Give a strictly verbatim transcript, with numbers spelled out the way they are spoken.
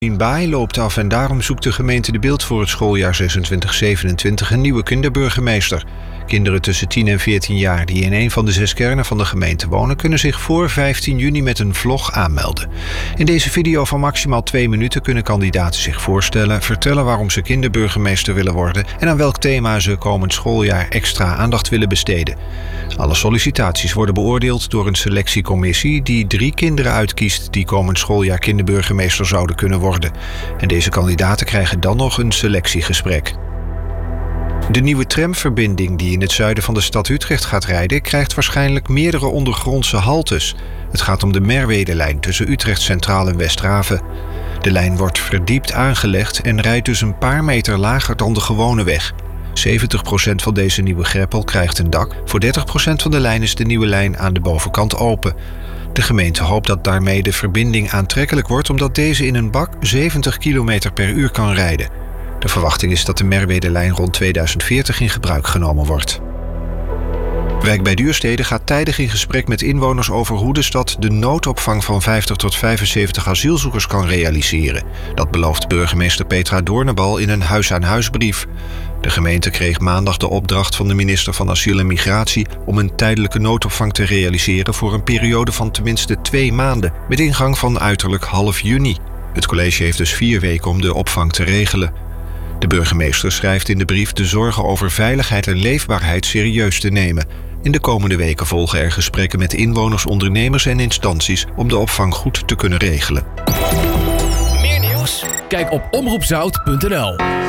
Baai loopt af en daarom zoekt de gemeente De Bilt voor het schooljaar zesentwintig zevenentwintig een nieuwe kinderburgemeester. Kinderen tussen tien en veertien jaar die in een van de zes kernen van de gemeente wonen, kunnen zich voor vijftien juni met een vlog aanmelden. In deze video van maximaal twee minuten kunnen kandidaten zich voorstellen, vertellen waarom ze kinderburgemeester willen worden en aan welk thema ze komend schooljaar extra aandacht willen besteden. Alle sollicitaties worden beoordeeld door een selectiecommissie die drie kinderen uitkiest die komend schooljaar kinderburgemeester zouden kunnen worden. En deze kandidaten krijgen dan nog een selectiegesprek. De nieuwe tramverbinding die in het zuiden van de stad Utrecht gaat rijden, krijgt waarschijnlijk meerdere ondergrondse haltes. Het gaat om de Merwedelijn tussen Utrecht Centraal en Westraven. De lijn wordt verdiept aangelegd en rijdt dus een paar meter lager dan de gewone weg. zeventig procent van deze nieuwe greppel krijgt een dak. Voor dertig procent van de lijn is de nieuwe lijn aan de bovenkant open. De gemeente hoopt dat daarmee de verbinding aantrekkelijk wordt, omdat deze in een bak zeventig kilometer per uur kan rijden. De verwachting is dat de Merwedelijn rond tweeduizend veertig in gebruik genomen wordt. Wijk bij Duurstede gaat tijdig in gesprek met inwoners over hoe de stad de noodopvang van vijftig tot vijfenzeventig asielzoekers kan realiseren. Dat belooft burgemeester Petra Doornenbal in een huis-aan-huisbrief. De gemeente kreeg maandag de opdracht van de minister van Asiel en Migratie om een tijdelijke noodopvang te realiseren voor een periode van tenminste twee maanden, met ingang van uiterlijk half juni. Het college heeft dus vier weken om de opvang te regelen. De burgemeester schrijft in de brief de zorgen over veiligheid en leefbaarheid serieus te nemen. In de komende weken volgen er gesprekken met inwoners, ondernemers en instanties om de opvang goed te kunnen regelen. Meer nieuws? Kijk op omroep zout punt n l.